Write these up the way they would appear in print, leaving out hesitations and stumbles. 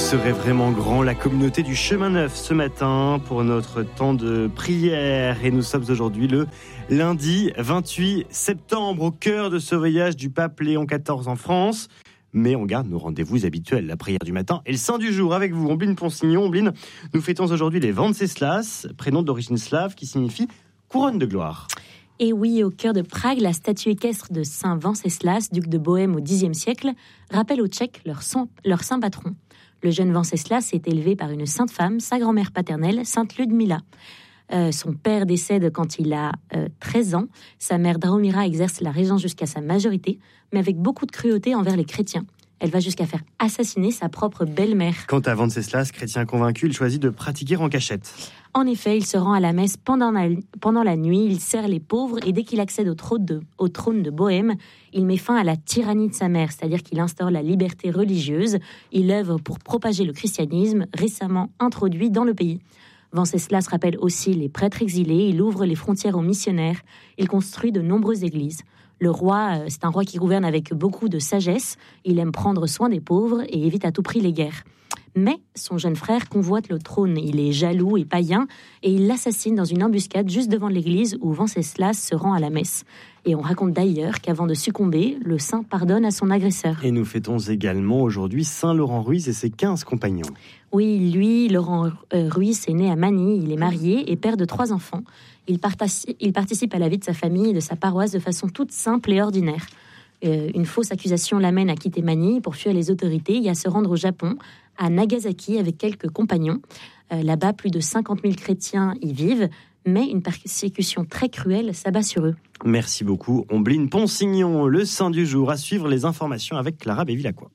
serait vraiment grand, la communauté du Chemin Neuf ce matin pour notre temps de prière. Et nous sommes aujourd'hui le lundi 28 septembre au cœur de ce voyage du pape Léon XIV en France. Mais on garde nos rendez-vous habituels, la prière du matin et le saint du jour. Avec vous, Ombline Ponsignon. Ombline, nous fêtons aujourd'hui les Venceslas, prénom d'origine slave qui signifie couronne de gloire. Et oui, au cœur de Prague, la statue équestre de Saint Venceslas, duc de Bohême au Xe siècle, rappelle aux Tchèques leur saint patron. Le jeune Venceslas est élevé par une sainte femme, sa grand-mère paternelle, sainte Ludmila. Son père décède quand il a 13 ans. Sa mère Drahomira exerce la régence jusqu'à sa majorité, mais avec beaucoup de cruauté envers les chrétiens. Elle va jusqu'à faire assassiner sa propre belle-mère. Quant à Venceslas, chrétien convaincu, il choisit de pratiquer en cachette. En effet, il se rend à la messe pendant la nuit, il sert les pauvres et dès qu'il accède au trône de Bohême, il met fin à la tyrannie de sa mère, c'est-à-dire qu'il instaure la liberté religieuse. Il œuvre pour propager le christianisme, récemment introduit dans le pays. Venceslas rappelle aussi les prêtres exilés, il ouvre les frontières aux missionnaires, il construit de nombreuses églises. Le roi, c'est un roi qui gouverne avec beaucoup de sagesse, il aime prendre soin des pauvres et évite à tout prix les guerres. Mais son jeune frère convoite le trône, il est jaloux et païen et il l'assassine dans une embuscade juste devant l'église où Venceslas se rend à la messe. Et on raconte d'ailleurs qu'avant de succomber, le saint pardonne à son agresseur. Et nous fêtons également aujourd'hui Saint Laurent Ruiz et ses 15 compagnons. Oui, lui, Laurent Ruiz, est né à Manille, il est marié et père de 3 enfants. Il participe à la vie de sa famille et de sa paroisse de façon toute simple et ordinaire. Une fausse accusation l'amène à quitter Manille pour fuir les autorités et à se rendre au Japon, à Nagasaki, avec quelques compagnons. Là-bas, plus de 50 000 chrétiens y vivent, mais une persécution très cruelle s'abat sur eux. Merci beaucoup, Ombline Ponsignon. Le saint du jour, à suivre les informations avec Clara Bévilacqua.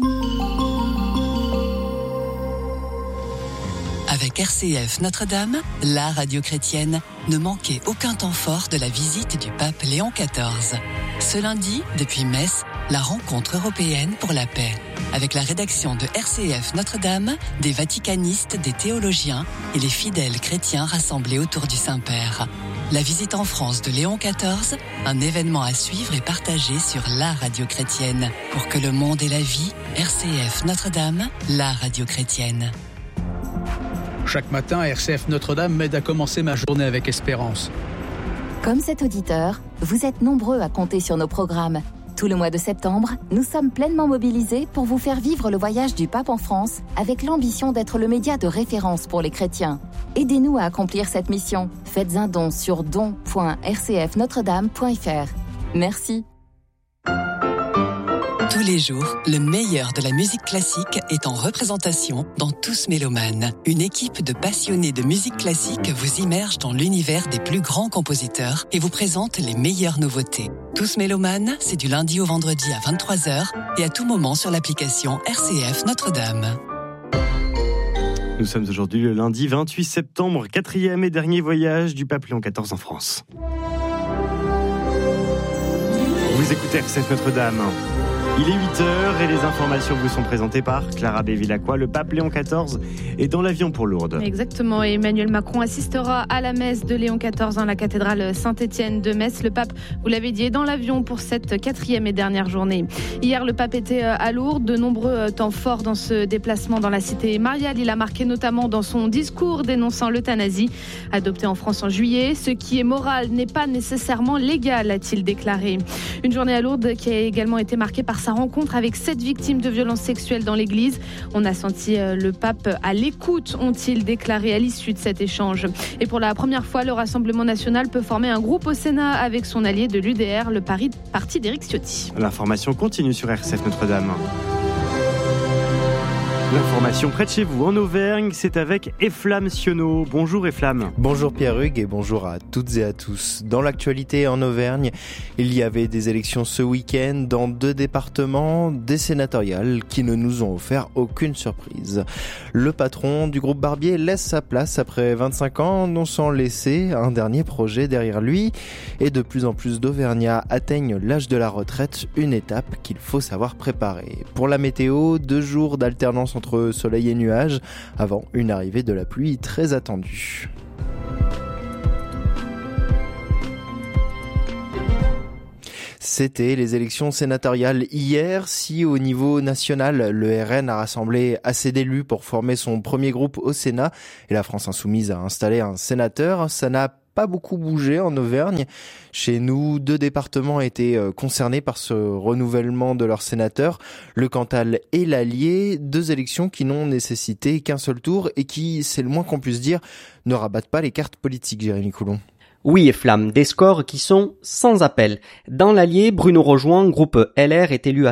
Avec RCF Notre-Dame, la radio chrétienne, ne manquez aucun temps fort de la visite du pape Léon XIV. Ce lundi, depuis Metz, la rencontre européenne pour la paix. Avec la rédaction de RCF Notre-Dame, des vaticanistes, des théologiens et les fidèles chrétiens rassemblés autour du Saint-Père. La visite en France de Léon XIV, un événement à suivre et partager sur la radio chrétienne. Pour que le monde ait la vie, RCF Notre-Dame, la radio chrétienne. Chaque matin, RCF Notre-Dame m'aide à commencer ma journée avec espérance. Comme cet auditeur, vous êtes nombreux à compter sur nos programmes. Tout le mois de septembre, nous sommes pleinement mobilisés pour vous faire vivre le voyage du pape en France avec l'ambition d'être le média de référence pour les chrétiens. Aidez-nous à accomplir cette mission. Faites un don sur don.rcfnotredame.fr. Merci. Tous les jours, le meilleur de la musique classique est en représentation dans Tous Mélomanes. Une équipe de passionnés de musique classique vous immerge dans l'univers des plus grands compositeurs et vous présente les meilleures nouveautés. Tous Mélomanes, c'est du lundi au vendredi à 23h et à tout moment sur l'application RCF Notre-Dame. Nous sommes aujourd'hui le lundi 28 septembre, 4e et dernier voyage du pape Léon XIV en France. Vous écoutez RCF Notre-Dame. Il est 8h et les informations vous sont présentées par Clara Bévilacqua. Le pape Léon XIV est dans l'avion pour Lourdes. Exactement, et Emmanuel Macron assistera à la messe de Léon XIV dans la cathédrale Saint-Étienne de Metz. Le pape, vous l'avez dit, est dans l'avion pour cette 4e et dernière journée. Hier, le pape était à Lourdes. De nombreux temps forts dans ce déplacement dans la cité mariale. Il a marqué notamment dans son discours dénonçant l'euthanasie, adoptée en France en juillet. Ce qui est moral n'est pas nécessairement légal, a-t-il déclaré. Une journée à Lourdes qui a également été marquée par sa rencontre avec 7 victimes de violences sexuelles dans l'église. On a senti le pape à l'écoute, ont-ils déclaré à l'issue de cet échange. Et pour la première fois, le Rassemblement national peut former un groupe au Sénat avec son allié de l'UDR, le parti d'Éric Ciotti. L'information continue sur RCF Notre-Dame. L'information près de chez vous, en Auvergne, c'est avec Eflamme Sionneau. Bonjour Eflamme. Bonjour Pierre-Hugues et bonjour à toutes et à tous. Dans l'actualité en Auvergne, il y avait des élections ce week-end dans 2 départements, des sénatoriales qui ne nous ont offert aucune surprise. Le patron du groupe Barbier laisse sa place après 25 ans, non sans laisser un dernier projet derrière lui. Et de plus en plus d'Auvergnats atteignent l'âge de la retraite, une étape qu'il faut savoir préparer. Pour la météo, 2 jours d'alternance entre soleil et nuages, avant une arrivée de la pluie très attendue. C'était les élections sénatoriales hier. Si au niveau national, le RN a rassemblé assez d'élus pour former son premier groupe au Sénat et la France Insoumise a installé un sénateur, ça n'a pas beaucoup bougé en Auvergne. Chez nous, 2 départements étaient concernés par ce renouvellement de leurs sénateurs, le Cantal et l'Allier, 2 élections qui n'ont nécessité qu'un seul tour et qui, c'est le moins qu'on puisse dire, ne rabattent pas les cartes politiques, Jérémy Coulon. Oui, Flamme, des scores qui sont sans appel. Dans l'Allier, Bruno Rojoin, groupe LR, est élu à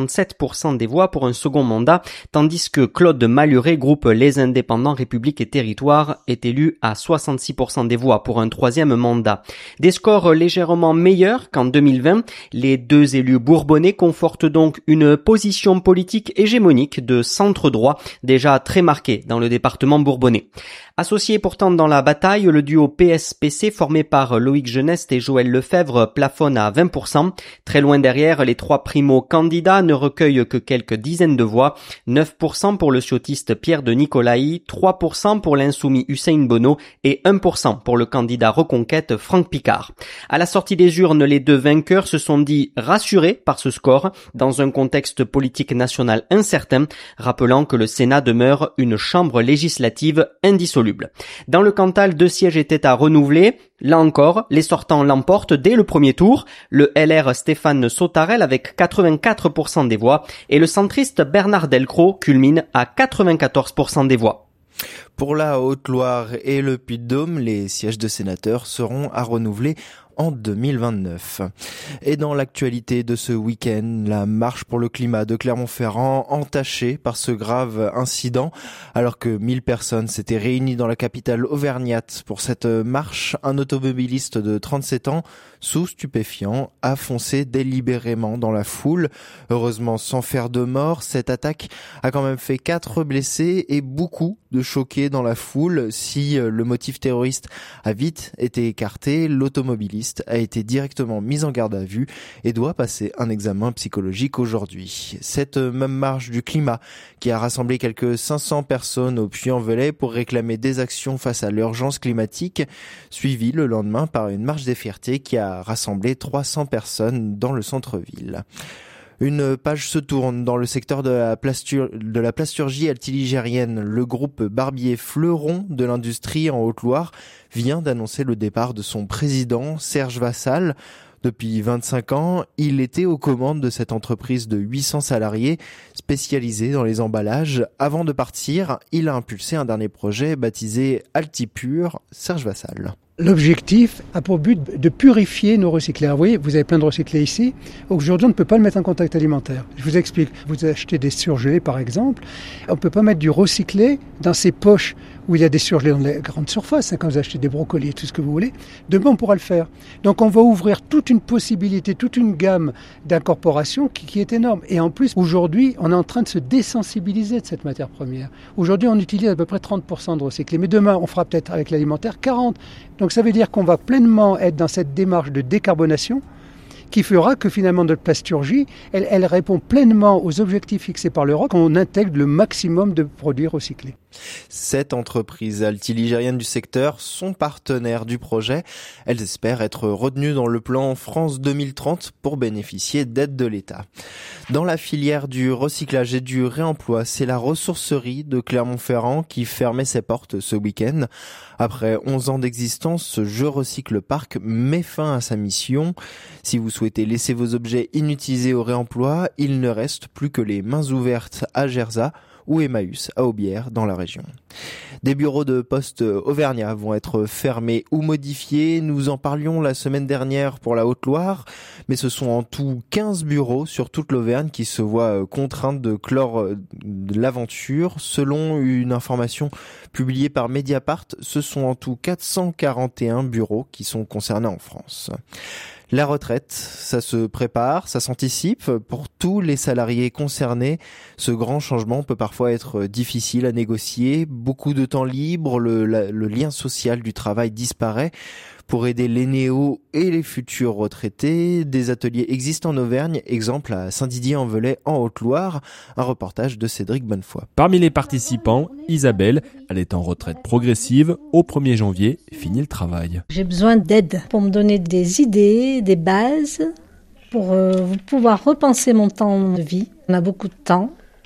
67% des voix pour un second mandat, tandis que Claude Malhuret, groupe Les Indépendants République et Territoire, est élu à 66% des voix pour un troisième mandat. Des scores légèrement meilleurs qu'en 2020. Les 2 élus bourbonnais confortent donc une position politique hégémonique de centre-droit, déjà très marquée dans le département bourbonnais. Associé pourtant dans la bataille, le duo PS-PC formé par Loïc Geneste et Joël Lefebvre plafonne à 20%. Très loin derrière, les 3 primo-candidats ne recueillent que quelques dizaines de voix. 9% pour le ciotiste Pierre de Nicolaï, 3% pour l'insoumis Hussein Bono et 1% pour le candidat Reconquête Franck Picard. À la sortie des urnes, les 2 vainqueurs se sont dit rassurés par ce score dans un contexte politique national incertain, rappelant que le Sénat demeure une chambre législative indissoluble. Dans le Cantal, 2 sièges étaient à renouveler. Là encore, les sortants l'emportent dès le premier tour. Le LR Stéphane Sautarel avec 84% des voix et le centriste Bernard Delcros culmine à 94% des voix. Pour la Haute-Loire et le Puy-de-Dôme, les sièges de sénateurs seront à renouveler en 2029. Et dans l'actualité de ce week-end, la marche pour le climat de Clermont-Ferrand entachée par ce grave incident. Alors que 1000 personnes s'étaient réunies dans la capitale auvergnate pour cette marche, un automobiliste de 37 ans, sous stupéfiant, a foncé délibérément dans la foule. Heureusement sans faire de mort, cette attaque a quand même fait 4 blessés et beaucoup de choqués dans la foule. Si le motif terroriste a vite été écarté, l'automobiliste a été directement mis en garde à vue et doit passer un examen psychologique aujourd'hui. Cette même marche du climat qui a rassemblé quelques 500 personnes au Puy-en-Velay pour réclamer des actions face à l'urgence climatique, suivie le lendemain par une marche des fiertés qui a rassemblé 300 personnes dans le centre-ville. Une page se tourne dans le secteur de la plasturgie altiligérienne. Le groupe Barbier Fleuron de l'industrie en Haute-Loire vient d'annoncer le départ de son président, Serge Vassal. Depuis 25 ans, il était aux commandes de cette entreprise de 800 salariés spécialisés dans les emballages. Avant de partir, il a impulsé un dernier projet baptisé Altipur. Serge Vassal. L'objectif a pour but de purifier nos recyclaires. Vous voyez, vous avez plein de recyclés ici. Aujourd'hui, on ne peut pas le mettre en contact alimentaire. Je vous explique. Vous achetez des surgelés, par exemple. On ne peut pas mettre du recyclé dans ces poches où il y a des surgelés dans les grandes surfaces, quand vous achetez des brocolis, tout ce que vous voulez. Demain, on pourra le faire. Donc, on va ouvrir toute une possibilité, toute une gamme d'incorporation qui est énorme. Et en plus, aujourd'hui, on est en train de se désensibiliser de cette matière première. Aujourd'hui, on utilise à peu près 30% de recyclé. Mais demain, on fera peut-être avec l'alimentaire 40%. Donc, ça veut dire qu'on va pleinement être dans cette démarche de décarbonation qui fera que finalement notre plasturgie, elle répond pleinement aux objectifs fixés par l'Europe, qu'on intègre le maximum de produits recyclés. 7 entreprises altiligériennes du secteur sont partenaires du projet. Elles espèrent être retenues dans le plan France 2030 pour bénéficier d'aides de l'État. Dans la filière du recyclage et du réemploi, c'est la ressourcerie de Clermont-Ferrand qui fermait ses portes ce week-end. Après 11 ans d'existence, Je Recycle Parc met fin à sa mission. Si vous souhaitez laisser vos objets inutilisés au réemploi, il ne reste plus que les mains ouvertes à Gerza ou Emmaüs à Aubière dans la région. Des bureaux de poste auvergnats vont être fermés ou modifiés. Nous en parlions la semaine dernière pour la Haute-Loire, mais ce sont en tout 15 bureaux sur toute l'Auvergne qui se voient contraints de clore l'aventure. Selon une information publiée par Mediapart, ce sont en tout 441 bureaux qui sont concernés en France. La retraite, ça se prépare, ça s'anticipe. Pour tous les salariés concernés, ce grand changement peut parfois être difficile à négocier. Beaucoup de temps libre, le lien social du travail disparaît. Pour aider les néos et les futurs retraités, des ateliers existent en Auvergne, exemple à Saint-Didier-en-Velay en Haute-Loire, un reportage de Cédric Bonnefoy. Parmi les participants, Isabelle, elle est en retraite progressive, au 1er janvier, finit le travail. J'ai besoin d'aide pour me donner des idées, des bases pour pouvoir repenser mon temps de vie. On a beaucoup de temps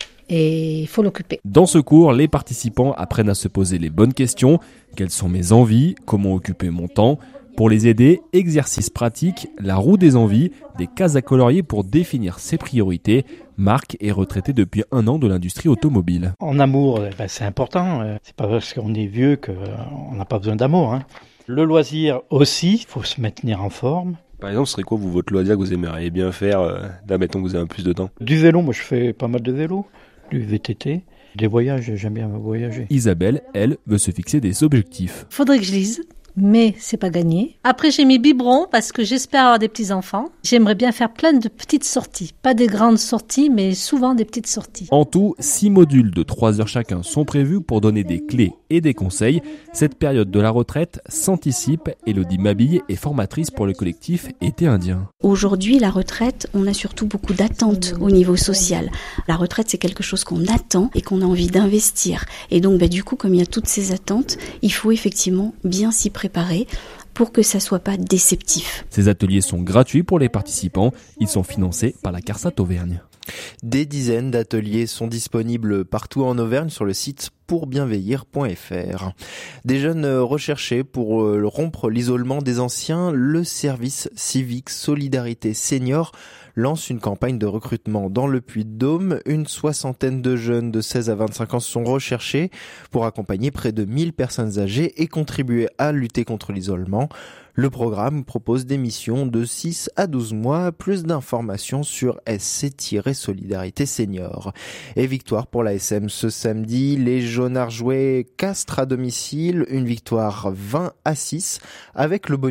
et il faut l'occuper. Dans ce cours, les participants apprennent à se poser les bonnes questions. Quelles sont mes envies? Comment occuper mon temps? Pour les aider, exercices pratiques, la roue des envies, des cases à colorier pour définir ses priorités. Marc est retraité depuis 1 an de l'industrie automobile. En amour, c'est important. C'est pas parce qu'on est vieux qu'on n'a pas besoin d'amour. Le loisir aussi, il faut se maintenir en forme. Par exemple, ce serait quoi votre loisir que vous aimeriez bien faire, là mettons que vous avez un plus de temps? Du vélo, moi je fais pas mal de vélo, du VTT, des voyages, j'aime bien voyager. Isabelle, elle, veut se fixer des objectifs. Faudrait que je lise, mais c'est pas gagné. Après, j'ai mes biberons parce que j'espère avoir des petits-enfants. J'aimerais bien faire plein de petites sorties. Pas des grandes sorties, mais souvent des petites sorties. En tout, 6 modules de 3 heures chacun sont prévus pour donner des clés et des conseils. Cette période de la retraite s'anticipe. Élodie Mabille est formatrice pour le collectif Été Indien. Aujourd'hui, la retraite, on a surtout beaucoup d'attentes au niveau social. La retraite, c'est quelque chose qu'on attend et qu'on a envie d'investir. Et donc, du coup, comme il y a toutes ces attentes, il faut effectivement bien s'y préparer pour que ça soit pas déceptif. Ces ateliers sont gratuits pour les participants. Ils sont financés par la CARSAT Auvergne. Des dizaines d'ateliers sont disponibles partout en Auvergne sur le site pourbienveillir.fr. Des jeunes recherchés pour rompre l'isolement des anciens, le service civique Solidarité Senior lance une campagne de recrutement dans le Puy-de-Dôme. Une 60aine de jeunes de 16 à 25 ans sont recherchés pour accompagner près de 1000 personnes âgées et contribuer à lutter contre l'isolement. Le programme propose des missions de 6 à 12 mois, plus d'informations sur SC-Solidarité Senior. Et victoire pour l'ASM ce samedi, les Jaunards jouaient Castres à domicile, une victoire 20-6 avec le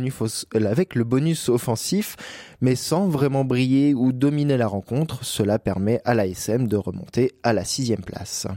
bonus offensif, mais sans vraiment briller ou dominer la rencontre. Cela permet à l'ASM de remonter à la 6e place.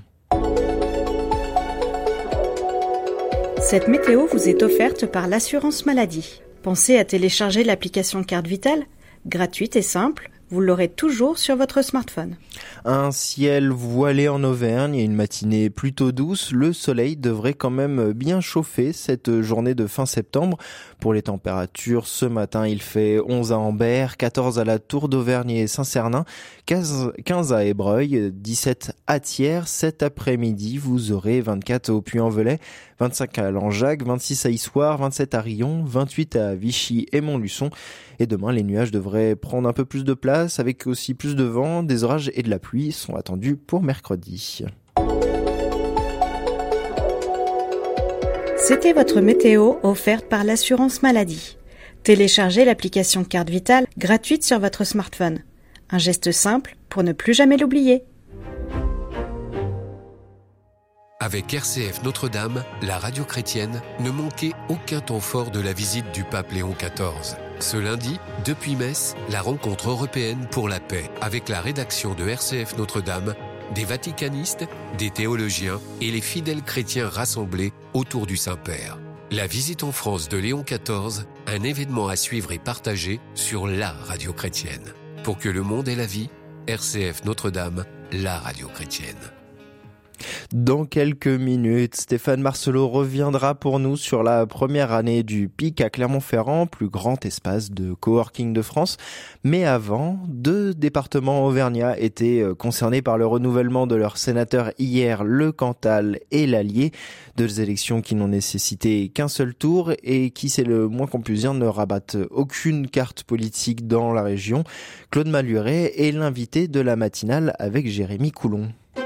Cette météo vous est offerte par l'assurance maladie. Pensez à télécharger l'application Carte Vitale, gratuite et simple. Vous l'aurez toujours sur votre smartphone. Un ciel voilé en Auvergne et une matinée plutôt douce. Le soleil devrait quand même bien chauffer cette journée de fin septembre. Pour les températures, ce matin, il fait 11 à Ambert, 14 à la Tour d'Auvergne et Saint-Cernin, 15 à Ébreuil, 17 à Thiers. Cet après-midi, vous aurez 24 au Puy-en-Velay, 25 à Langeac, 26 à Issoire, 27 à Rion, 28 à Vichy et Montluçon. Et demain, les nuages devraient prendre un peu plus de place, avec aussi plus de vent. Des orages et de la pluie sont attendus pour mercredi. C'était votre météo offerte par l'assurance maladie. Téléchargez l'application Carte Vitale gratuite sur votre smartphone. Un geste simple pour ne plus jamais l'oublier. Avec RCF Notre-Dame, la radio chrétienne, ne manquez aucun temps fort de la visite du pape Léon XIV. Ce lundi, depuis Metz, la rencontre européenne pour la paix, avec la rédaction de RCF Notre-Dame, des vaticanistes, des théologiens et les fidèles chrétiens rassemblés autour du Saint-Père. La visite en France de Léon XIV, un événement à suivre et partager sur la radio chrétienne. Pour que le monde ait la vie, RCF Notre-Dame, la radio chrétienne. Dans quelques minutes, Stéphane Marcelot reviendra pour nous sur la première année du PIC à Clermont-Ferrand, plus grand espace de coworking de France. Mais avant, 2 départements auvergnats étaient concernés par le renouvellement de leurs sénateurs hier, le Cantal et l'Allier. 2 élections qui n'ont nécessité qu'un seul tour et qui, c'est le moins qu'on puisse dire, ne rabattent aucune carte politique dans la région. Claude Maluret est l'invité de la matinale avec Jérémy Coulon.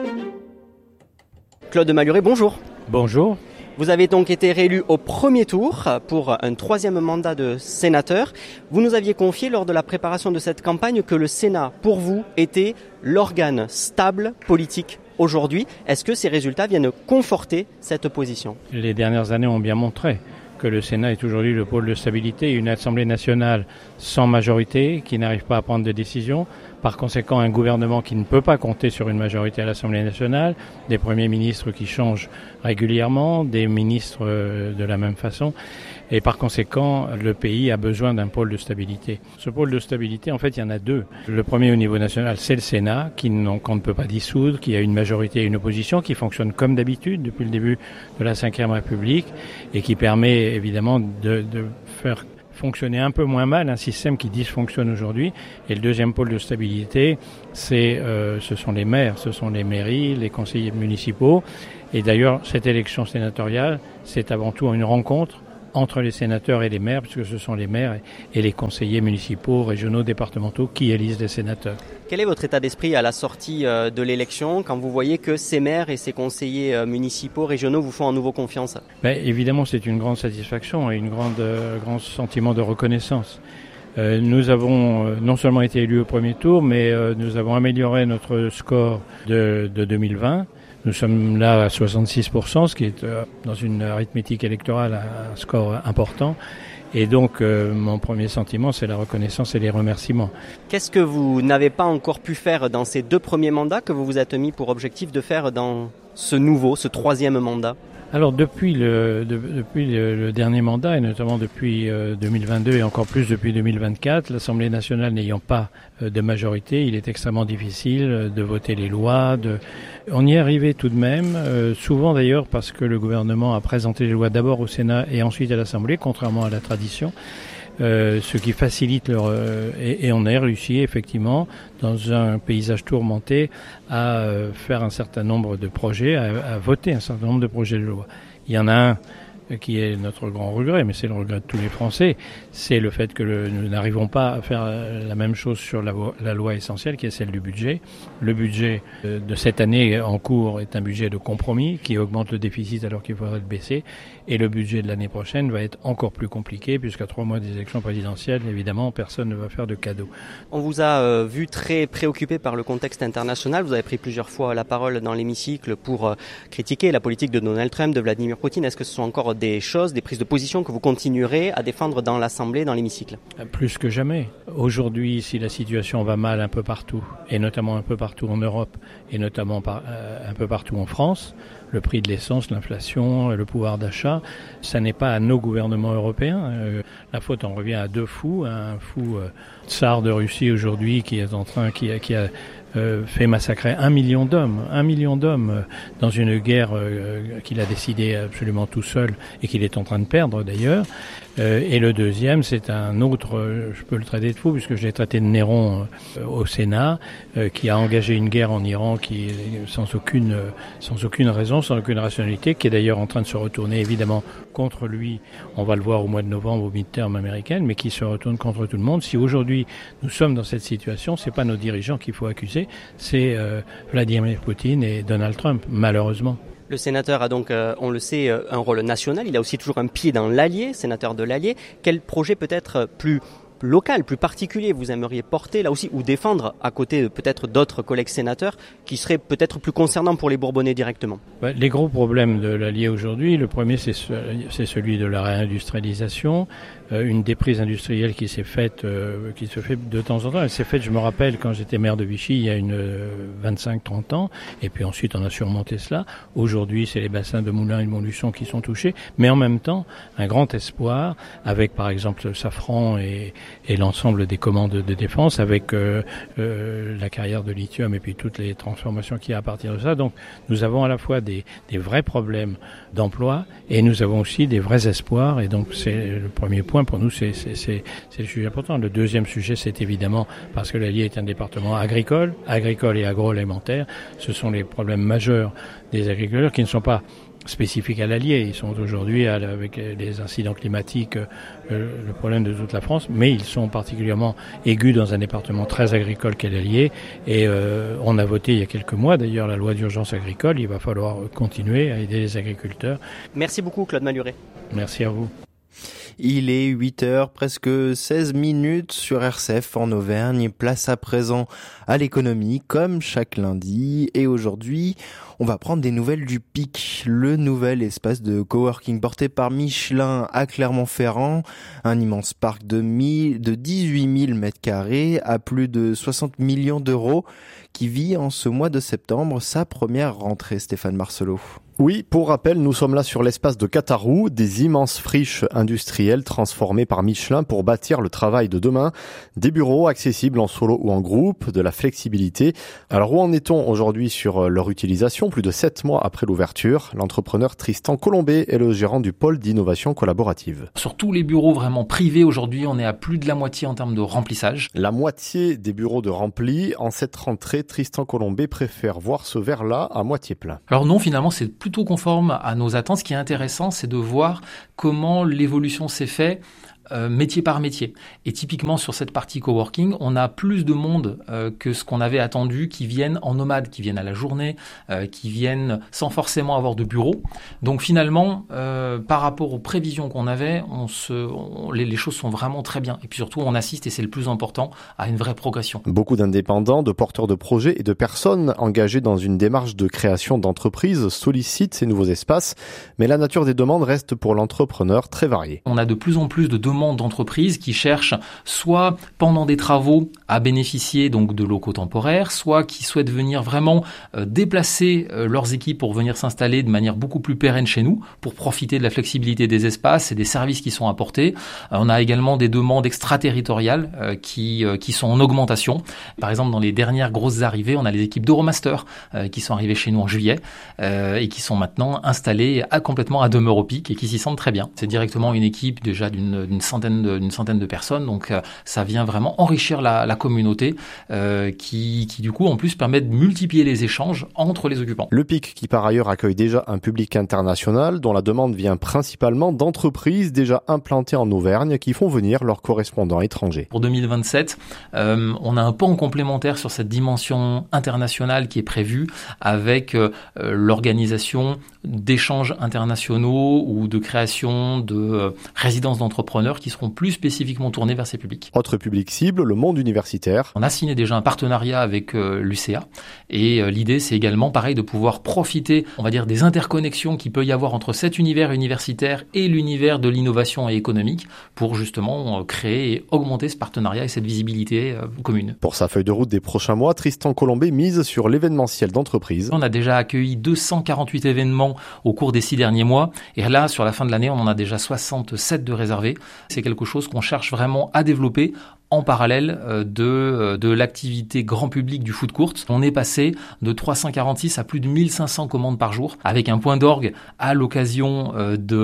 Claude Maluret, bonjour. Bonjour. Vous avez donc été réélu au premier tour pour un 3e mandat de sénateur. Vous nous aviez confié lors de la préparation de cette campagne que le Sénat, pour vous, était l'organe stable politique aujourd'hui. Est-ce que ces résultats viennent conforter cette position ? Les dernières années ont bien montré que le Sénat est aujourd'hui le pôle de stabilité, une Assemblée nationale sans majorité qui n'arrive pas à prendre des décisions. Par conséquent, un gouvernement qui ne peut pas compter sur une majorité à l'Assemblée nationale, des premiers ministres qui changent régulièrement, des ministres de la même façon. Et par conséquent, le pays a besoin d'un pôle de stabilité. Ce pôle de stabilité, en fait, il y en a 2. Le premier au niveau national, c'est le Sénat, qu'on ne peut pas dissoudre, qui a une majorité et une opposition, qui fonctionne comme d'habitude depuis le début de la Ve République et qui permet évidemment de faire fonctionner un peu moins mal, un système qui dysfonctionne aujourd'hui. Et le deuxième pôle de stabilité, ce sont les maires, ce sont les mairies, les conseillers municipaux. Et d'ailleurs, cette élection sénatoriale, c'est avant tout une rencontre entre les sénateurs et les maires, puisque ce sont les maires et les conseillers municipaux, régionaux, départementaux qui élisent les sénateurs. Quel est votre état d'esprit à la sortie de l'élection quand vous voyez que ces maires et ces conseillers municipaux, régionaux vous font à nouveau confiance ? Évidemment, c'est une grande satisfaction et grand sentiment de reconnaissance. Nous avons non seulement été élus au premier tour, mais nous avons amélioré notre score de 2020. Nous sommes là à 66%, ce qui est dans une arithmétique électorale un score important. Et donc, mon premier sentiment, c'est la reconnaissance et les remerciements. Qu'est-ce que vous n'avez pas encore pu faire dans ces 2 premiers mandats que vous vous êtes mis pour objectif de faire dans ce 3e mandat ? Alors depuis le dernier mandat, et notamment depuis 2022 et encore plus depuis 2024, l'Assemblée nationale n'ayant pas de majorité, il est extrêmement difficile de voter les lois. On y est arrivé tout de même, souvent d'ailleurs parce que le gouvernement a présenté les lois d'abord au Sénat et ensuite à l'Assemblée, contrairement à la tradition. Ce qui facilite et on a réussi effectivement dans un paysage tourmenté à faire un certain nombre de projets, à voter un certain nombre de projets de loi. Il y en a un qui est notre grand regret, mais c'est le regret de tous les Français, c'est le fait que nous n'arrivons pas à faire la même chose sur la loi essentielle qui est celle du budget. Le budget de cette année en cours est un budget de compromis qui augmente le déficit alors qu'il faudrait le baisser, et le budget de l'année prochaine va être encore plus compliqué puisqu'à 3 mois des élections présidentielles, évidemment, personne ne va faire de cadeaux. On vous a vu très préoccupé par le contexte international. Vous avez pris plusieurs fois la parole dans l'hémicycle pour critiquer la politique de Donald Trump, de Vladimir Poutine. Est-ce que ce sont encore des prises de position que vous continuerez à défendre dans l'Assemblée, dans l'hémicycle ? Plus que jamais. Aujourd'hui, si la situation va mal un peu partout, et notamment un peu partout en Europe, et notamment un peu partout en France, le prix de l'essence, l'inflation, le pouvoir d'achat, ça n'est pas à nos gouvernements européens. La faute en revient à 2 fous, un fou tsar de Russie aujourd'hui qui a fait massacrer 1 million d'hommes dans une guerre qu'il a décidé absolument tout seul et qu'il est en train de perdre d'ailleurs. Et le deuxième, c'est un autre, je peux le traiter de fou puisque je l'ai traité de Néron au Sénat, qui a engagé une guerre en Iran qui sans aucune raison, sans aucune rationalité, qui est d'ailleurs en train de se retourner évidemment contre lui. On va le voir au mois de novembre aux midterms américaines, mais qui se retourne contre tout le monde. Si aujourd'hui nous sommes dans cette situation, c'est pas nos dirigeants qu'il faut accuser, c'est Vladimir Poutine et Donald Trump, malheureusement. Le sénateur a donc, on le sait, un rôle national. Il a aussi toujours un pied dans l'Allier, sénateur de l'Allier. Quel projet peut-être plus local, plus particulier vous aimeriez porter là aussi ou défendre à côté peut-être d'autres collègues sénateurs qui seraient peut-être plus concernants pour les Bourbonnais directement ? Les gros problèmes de l'Allier aujourd'hui, le premier c'est celui de la réindustrialisation, une déprise industrielle qui se fait de temps en temps. Elle s'est faite, je me rappelle, quand j'étais maire de Vichy il y a 25-30 ans, et puis ensuite on a surmonté cela. Aujourd'hui, c'est les bassins de Moulins et de Montluçon qui sont touchés, mais en même temps, un grand espoir avec par exemple Safran et l'ensemble des commandes de défense, avec la carrière de lithium et puis toutes les transformations qu'il y a à partir de ça. Donc nous avons à la fois des vrais problèmes d'emploi et nous avons aussi des vrais espoirs, et donc c'est le premier point pour nous, c'est le sujet important. Le deuxième sujet, c'est évidemment, parce que l'Allier est un département agricole et agroalimentaire, ce sont les problèmes majeurs des agriculteurs qui ne sont pas spécifiques à l'Allier. Ils sont aujourd'hui, avec les incidents climatiques, le problème de toute la France, mais ils sont particulièrement aigus dans un département très agricole qu'est l'Allier. Et on a voté il y a quelques mois, d'ailleurs, la loi d'urgence agricole. Il va falloir continuer à aider les agriculteurs. Merci beaucoup, Claude Malhuret. Merci à vous. Il est 8h, presque 16 minutes sur RCF en Auvergne. Place à présent à l'économie, comme chaque lundi. Et aujourd'hui, on va prendre des nouvelles du PIC, le nouvel espace de coworking porté par Michelin à Clermont-Ferrand. Un immense parc de 18 000 mètres carrés à plus de 60 millions d'euros qui vit en ce mois de septembre sa première rentrée. Stéphane Marcelot. Oui, pour rappel, nous sommes là sur l'espace de Catarou, des immenses friches industrielles industriels transformés par Michelin pour bâtir le travail de demain. Des bureaux accessibles en solo ou en groupe, de la flexibilité. Alors où en est-on aujourd'hui sur leur utilisation, plus de 7 mois après l'ouverture? L'entrepreneur Tristan Colombet est le gérant du pôle d'innovation collaborative. Sur tous les bureaux vraiment privés aujourd'hui, on est à plus de la moitié en termes de remplissage. La moitié des bureaux de remplis. En cette rentrée, Tristan Colombet préfère voir ce verre-là à moitié plein. Alors non, finalement, c'est plutôt conforme à nos attentes. Ce qui est intéressant, c'est de voir comment l'évolution s'est faite métier par métier. Et typiquement sur cette partie coworking, on a plus de monde que ce qu'on avait attendu qui viennent en nomade, qui viennent à la journée, qui viennent sans forcément avoir de bureau. Donc finalement, par rapport aux prévisions qu'on avait, les choses sont vraiment très bien. Et puis surtout, on assiste, et c'est le plus important, à une vraie progression. Beaucoup d'indépendants, de porteurs de projets et de personnes engagées dans une démarche de création d'entreprise sollicitent ces nouveaux espaces, mais la nature des demandes reste pour l'entrepreneur très variée. On a de plus en plus de demandes d'entreprises qui cherchent soit pendant des travaux à bénéficier donc de locaux temporaires, soit qui souhaitent venir vraiment déplacer leurs équipes pour venir s'installer de manière beaucoup plus pérenne chez nous, pour profiter de la flexibilité des espaces et des services qui sont apportés. On a également des demandes extraterritoriales qui sont en augmentation. Par exemple, dans les dernières grosses arrivées, on a les équipes d'Euromaster qui sont arrivées chez nous en juillet et qui sont maintenant installées complètement à demeure au pic et qui s'y sentent très bien. C'est directement une équipe déjà d'une centaine de personnes, donc ça vient vraiment enrichir la communauté qui du coup en plus permet de multiplier les échanges entre les occupants. Le PIC qui par ailleurs accueille déjà un public international dont la demande vient principalement d'entreprises déjà implantées en Auvergne qui font venir leurs correspondants étrangers. Pour 2027, on a un pan complémentaire sur cette dimension internationale qui est prévue avec l'organisation d'échanges internationaux ou de création de résidences d'entrepreneurs qui seront plus spécifiquement tournés vers ces publics. Autre public cible, le monde universitaire. On a signé déjà un partenariat avec l'UCA et l'idée c'est également pareil de pouvoir profiter, on va dire, des interconnexions qu'il peut y avoir entre cet univers universitaire et l'univers de l'innovation et économique pour justement créer et augmenter ce partenariat et cette visibilité commune. Pour sa feuille de route des prochains mois, Tristan Colombet mise sur l'événementiel d'entreprise. On a déjà accueilli 248 événements au cours des 6 derniers mois et là sur la fin de l'année on en a déjà 67 de réservés. C'est quelque chose qu'on cherche vraiment à développer en parallèle de l'activité grand public du foot court. On est passé de 346 à plus de 1500 commandes par jour, avec un point d'orgue à l'occasion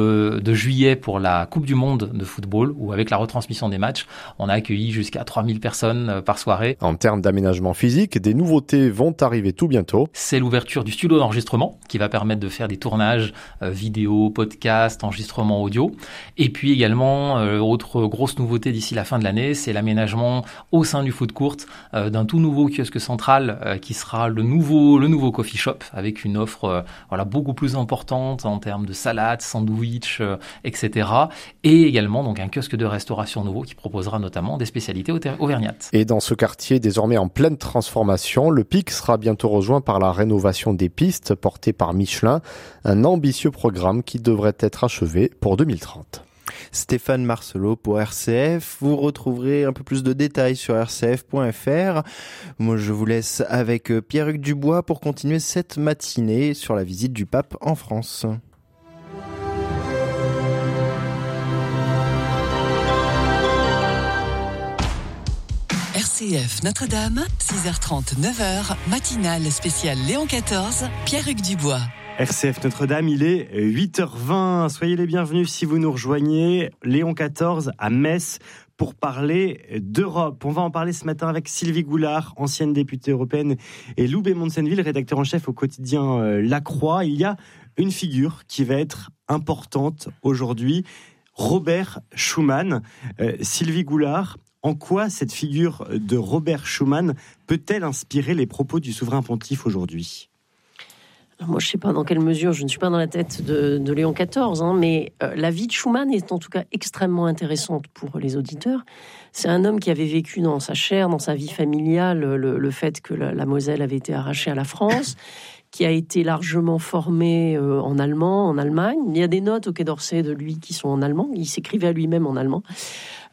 de juillet pour la Coupe du Monde de football, où avec la retransmission des matchs, on a accueilli jusqu'à 3000 personnes par soirée. En termes d'aménagement physique, des nouveautés vont arriver tout bientôt. C'est l'ouverture du studio d'enregistrement, qui va permettre de faire des tournages vidéo, podcast, enregistrement audio. Et puis également, autre grosse nouveauté d'ici la fin de l'année, c'est l'aménagement au sein du food court d'un tout nouveau kiosque central qui sera le nouveau coffee shop avec une offre beaucoup plus importante en termes de salades, sandwichs, etc. Et également donc un kiosque de restauration nouveau qui proposera notamment des spécialités auvergnates. Et dans ce quartier désormais en pleine transformation, le PIC sera bientôt rejoint par la rénovation des pistes portée par Michelin, un ambitieux programme qui devrait être achevé pour 2030. Stéphane Marcelot pour RCF. Vous retrouverez un peu plus de détails sur rcf.fr. Moi, je vous laisse avec Pierre-Hugues Dubois pour continuer cette matinée sur la visite du pape en France. RCF Notre-Dame, 6h30, 9h, matinale spéciale Léon XIV, Pierre-Hugues Dubois. RCF Notre-Dame, il est 8h20. Soyez les bienvenus si vous nous rejoignez. Léon XIV à Metz pour parler d'Europe. On va en parler ce matin avec Sylvie Goulard, ancienne députée européenne, et Loubet Monsenneville, rédacteur en chef au quotidien La Croix. Il y a une figure qui va être importante aujourd'hui, Robert Schuman. Sylvie Goulard, en quoi cette figure de Robert Schuman peut-elle inspirer les propos du souverain pontife aujourd'hui ? Moi, je ne sais pas dans quelle mesure, je ne suis pas dans la tête de Léon XIV, mais la vie de Schuman est en tout cas extrêmement intéressante pour les auditeurs. C'est un homme qui avait vécu dans sa chair, dans sa vie familiale, le fait que la Moselle avait été arrachée à la France, qui a été largement formé en allemand, en Allemagne. Il y a des notes au Quai d'Orsay de lui qui sont en allemand, il s'écrivait à lui-même en allemand.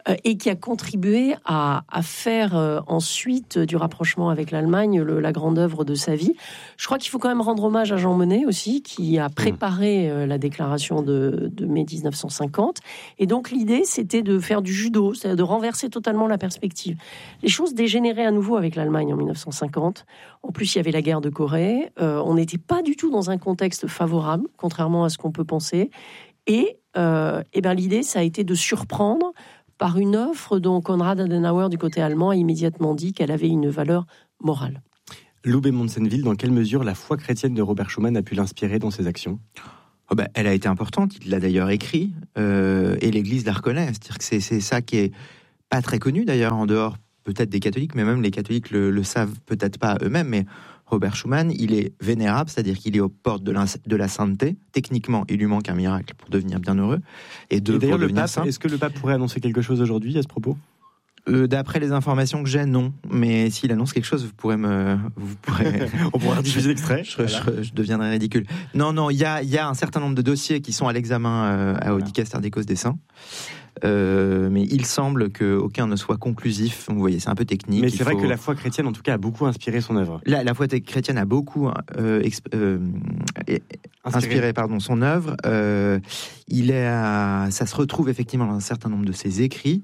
et qui a contribué à faire ensuite du rapprochement avec l'Allemagne la grande œuvre de sa vie. Je crois qu'il faut quand même rendre hommage à Jean Monnet aussi, qui a préparé la déclaration de mai 1950. Et donc l'idée, c'était de faire du judo, c'est-à-dire de renverser totalement la perspective. Les choses dégénéraient à nouveau avec l'Allemagne en 1950. En plus, il y avait la guerre de Corée. On n'était pas du tout dans un contexte favorable, contrairement à ce qu'on peut penser. Et l'idée, ça a été de surprendre par une offre dont Konrad Adenauer, du côté allemand, a immédiatement dit qu'elle avait une valeur morale. Loubet Monsenville, dans quelle mesure la foi chrétienne de Robert Schuman a pu l'inspirer dans ses actions ? Elle a été importante, il l'a d'ailleurs écrit, et l'Église la reconnaît. C'est-à-dire que c'est ça qui est pas très connu d'ailleurs en dehors peut-être des catholiques, mais même les catholiques le savent peut-être pas eux-mêmes, mais Robert Schuman, il est vénérable, c'est-à-dire qu'il est aux portes de la sainteté. Techniquement, il lui manque un miracle pour devenir bienheureux. Et d'ailleurs, pour devenir saint. Est-ce que le pape pourrait annoncer quelque chose aujourd'hui à ce propos ? D'après les informations que j'ai, non. Mais s'il annonce quelque chose, on pourrait diffuser l'extrait. Je deviendrai ridicule. Non, il y a un certain nombre de dossiers qui sont à l'examen au Dicaster des causes des saints. Mais il semble qu'aucun ne soit conclusif. Vous voyez, c'est un peu technique. Mais c'est vrai que la foi chrétienne, en tout cas, a beaucoup inspiré son œuvre. La foi chrétienne a beaucoup inspiré son œuvre. Ça se retrouve effectivement dans un certain nombre de ses écrits.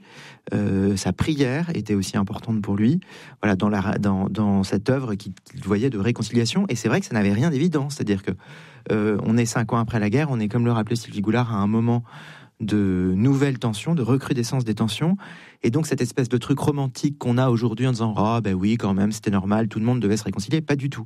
Sa prière était aussi importante pour lui. Voilà, dans cette œuvre qu'il voyait de réconciliation. Et c'est vrai que ça n'avait rien d'évident. C'est-à-dire que on est 5 ans après la guerre, on est, comme le rappelait Sylvie Goulard, à un moment de nouvelles tensions, de recrudescence des tensions, et donc cette espèce de truc romantique qu'on a aujourd'hui en disant oui, quand même, c'était normal, tout le monde devait se réconcilier, pas du tout.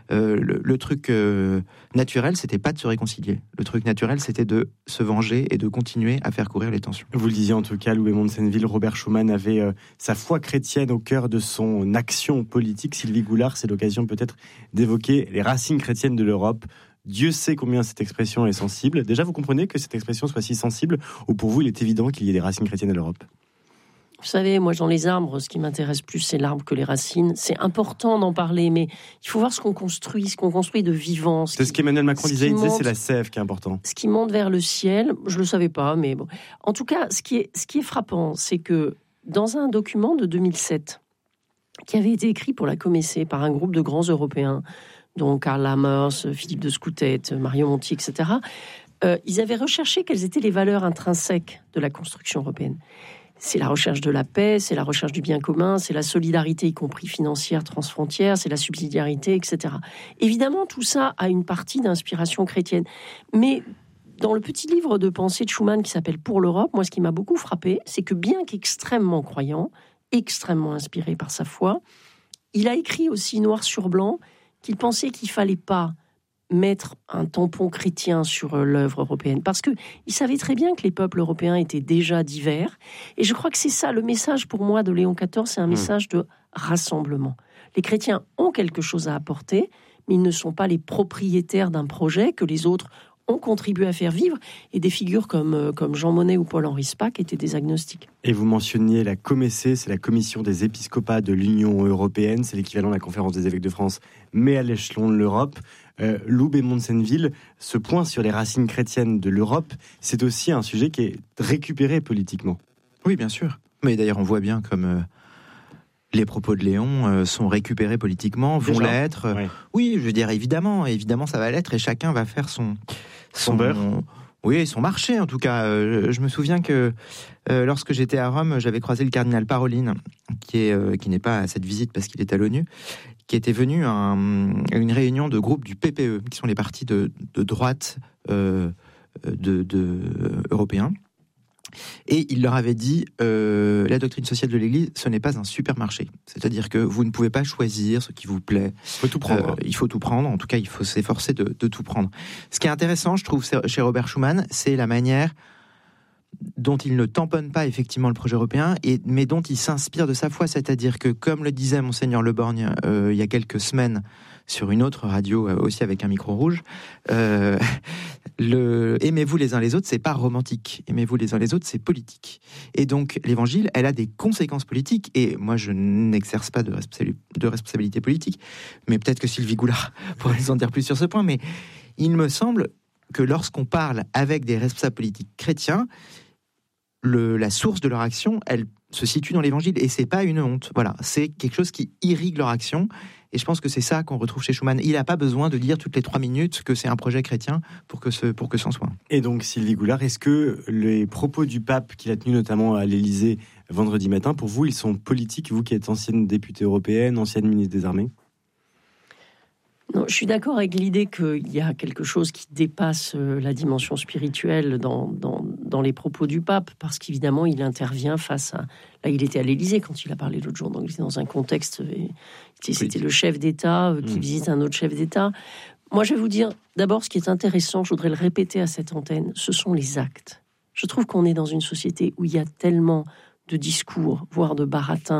Le truc naturel, c'était pas de se réconcilier. Le truc naturel, c'était de se venger et de continuer à faire courir les tensions. Vous le disiez en tout cas, Loubet Monsenville, Robert Schuman avait sa foi chrétienne au cœur de son action politique. Sylvie Goulard, c'est l'occasion peut-être d'évoquer les racines chrétiennes de l'Europe. Dieu sait combien cette expression est sensible. Déjà, vous comprenez que cette expression soit si sensible, ou pour vous, il est évident qu'il y ait des racines chrétiennes à l'Europe ? Vous savez, moi, dans les arbres, ce qui m'intéresse plus, c'est l'arbre que les racines. C'est important d'en parler, mais il faut voir ce qu'on construit de vivant. C'est ce qu'Emmanuel Macron disait, c'est la sève qui est important. Ce qui monte vers le ciel, je le savais pas, mais bon. En tout cas, ce qui est frappant, c'est que dans un document de 2007, qui avait été écrit pour la Comessé par un groupe de grands Européens, dont Karl Lammers, Philippe de Scoutet, Mario Monti, etc., ils avaient recherché quelles étaient les valeurs intrinsèques de la construction européenne. C'est la recherche de la paix, c'est la recherche du bien commun, c'est la solidarité, y compris financière, transfrontière, c'est la subsidiarité, etc. Évidemment, tout ça a une partie d'inspiration chrétienne. Mais dans le petit livre de pensée de Schuman qui s'appelle « Pour l'Europe », moi, ce qui m'a beaucoup frappé, c'est que bien qu'extrêmement croyant, extrêmement inspiré par sa foi, il a écrit aussi noir sur blanc qu'il pensait qu'il ne fallait pas mettre un tampon chrétien sur l'œuvre européenne, parce qu'il savait très bien que les peuples européens étaient déjà divers, et je crois que c'est ça, le message pour moi de Léon XIV, c'est un message de rassemblement. Les chrétiens ont quelque chose à apporter, mais ils ne sont pas les propriétaires d'un projet que les autres ont contribué à faire vivre, et des figures comme Jean Monnet ou Paul-Henri Spaak étaient des agnostiques. Et vous mentionniez la Comessé, c'est la Commission des épiscopats de l'Union européenne, c'est l'équivalent de la Conférence des évêques de France, mais à l'échelon de l'Europe. Loubet Monsenville, ce point sur les racines chrétiennes de l'Europe, c'est aussi un sujet qui est récupéré politiquement. Oui, bien sûr. Mais d'ailleurs, on voit bien comme les propos de Léon sont récupérés politiquement, vont l'être. Ouais. Oui, je veux dire, évidemment, ça va l'être, et chacun va faire son beurre. Oui, son marché, en tout cas. Je me souviens que lorsque j'étais à Rome, j'avais croisé le cardinal Parolin, qui n'est pas à cette visite parce qu'il est à l'ONU, qui était venu à une réunion de groupe du PPE, qui sont les partis de droite européens. Et il leur avait dit, la doctrine sociale de l'Église, ce n'est pas un supermarché. C'est-à-dire que vous ne pouvez pas choisir ce qui vous plaît. Il faut tout prendre. Il faut tout prendre. En tout cas, il faut s'efforcer de tout prendre. Ce qui est intéressant, je trouve, chez Robert Schuman, c'est la manière dont il ne tamponne pas effectivement le projet européen, mais dont il s'inspire de sa foi. C'est-à-dire que, comme le disait Monseigneur Le Borgne il y a quelques semaines, sur une autre radio, aussi avec un micro rouge, aimez-vous les uns les autres, c'est pas romantique. Aimez-vous les uns les autres, c'est politique. Et donc, l'évangile, elle a des conséquences politiques, et moi, je n'exerce pas de responsabilité politique, mais peut-être que Sylvie Goulard pourrait nous en dire plus sur ce point, mais il me semble que lorsqu'on parle avec des responsables politiques chrétiens, la source de leur action, elle se situe dans l'Évangile, et c'est pas une honte. Voilà, c'est quelque chose qui irrigue leur action, et je pense que c'est ça qu'on retrouve chez Schuman. Il n'a pas besoin de dire toutes les 3 minutes que c'est un projet chrétien pour que c'en soit. Et donc, Sylvie Goulard, est-ce que les propos du pape qu'il a tenus notamment à l'Élysée vendredi matin, pour vous, ils sont politiques, vous qui êtes ancienne députée européenne, ancienne ministre des Armées ? Non, je suis d'accord avec l'idée qu'il y a quelque chose qui dépasse la dimension spirituelle dans les propos du pape, parce qu'évidemment, il intervient face à... Là, il était à l'Élysée quand il a parlé l'autre jour, donc il était dans un contexte... C'était le chef d'État qui visite un autre chef d'État. Moi, je vais vous dire, d'abord, ce qui est intéressant, je voudrais le répéter à cette antenne, ce sont les actes. Je trouve qu'on est dans une société où il y a tellement de discours, voire de baratins,